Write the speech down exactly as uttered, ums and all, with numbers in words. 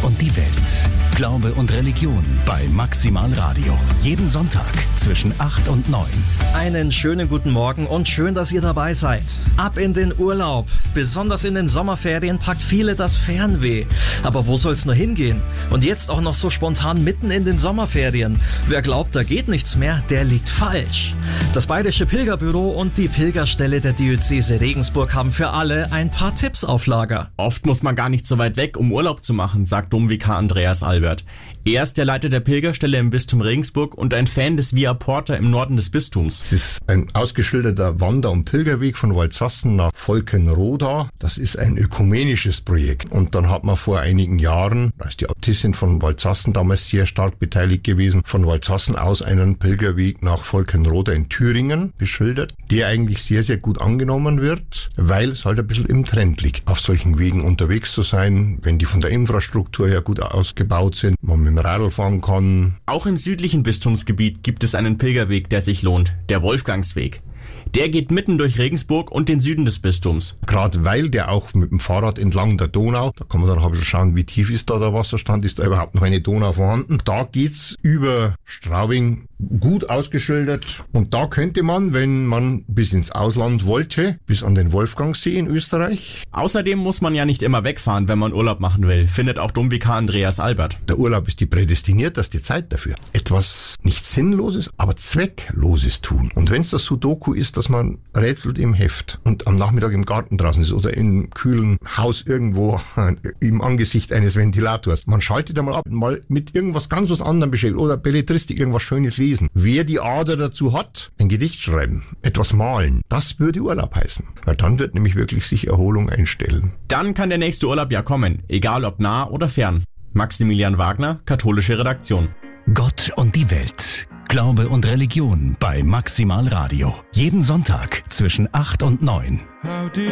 und die Welt. Glaube und Religion bei Maximal Radio. Jeden Sonntag zwischen acht und neun. Einen schönen guten Morgen und schön, dass ihr dabei seid. Ab in den Urlaub. Besonders in den Sommerferien packt viele das Fernweh. Aber wo soll's nur hingehen? Und jetzt auch noch so spontan mitten in den Sommerferien. Wer glaubt, da geht nichts mehr, der liegt falsch. Das Bayerische Pilgerbüro und die Pilgerstelle der Diözese Regensburg haben für alle ein paar Tipps auf Lager. Oft muss man gar nicht so weit weg, um Urlaub zu machen, sagt Domvikar Andreas Albert. Er ist der Leiter der Pilgerstelle im Bistum Regensburg und ein Fan des Via Porta im Norden des Bistums. Es ist ein ausgeschilderter Wander- und Pilgerweg von Waldsassen nach Volkenroda. Das ist ein ökumenisches Projekt. Und dann hat man vor einigen Jahren, da ist die Äbtissin von Waldsassen damals sehr stark beteiligt gewesen, von Waldsassen aus einen Pilgerweg nach Volkenroda in Thüringen beschildert, der eigentlich sehr, sehr gut angenommen wird, weil es halt ein bisschen im Trend liegt, auf solchen Wegen unterwegs zu sein, wenn die von der Infrastruktur her gut ausgebaut sind, man mit dem Radl fahren kann. Auch im südlichen Bistumsgebiet gibt es einen Pilgerweg, der sich lohnt, der Wolfgangsweg. Der geht mitten durch Regensburg und den Süden des Bistums. Gerade weil der auch mit dem Fahrrad entlang der Donau, da kann man dann auch schauen, wie tief ist da der Wasserstand, ist da überhaupt noch eine Donau vorhanden. Da geht's über Straubing gut ausgeschildert und da könnte man, wenn man bis ins Ausland wollte, bis an den Wolfgangsee in Österreich. Außerdem muss man ja nicht immer wegfahren, wenn man Urlaub machen will, findet auch Domvikar Andreas Albert. Der Urlaub ist die prädestinierteste Zeit dafür. Etwas nicht Sinnloses, aber Zweckloses tun. Und wenn es das Sudoku ist, dass man rätselt im Heft und am Nachmittag im Garten draußen ist oder im kühlen Haus irgendwo im Angesicht eines Ventilators. Man schaltet einmal ab, mal mit irgendwas ganz was anderem beschäftigt oder Belletristik, irgendwas Schönes lesen. Wer die Ader dazu hat, ein Gedicht schreiben, etwas malen, das würde Urlaub heißen. Weil dann wird nämlich wirklich sich Erholung einstellen. Dann kann der nächste Urlaub ja kommen, egal ob nah oder fern. Maximilian Wagner, katholische Redaktion. Gott und die Welt. Glaube und Religion bei Maximal Radio. Jeden Sonntag zwischen acht und neun.